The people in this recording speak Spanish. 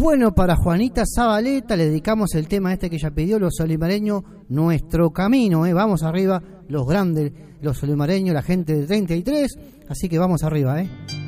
Bueno, para Juanita Zabaleta le dedicamos el tema este que ella pidió, los solimareños, Nuestro Camino, vamos arriba, los grandes, los solimareños, la gente de 33, así que vamos arriba,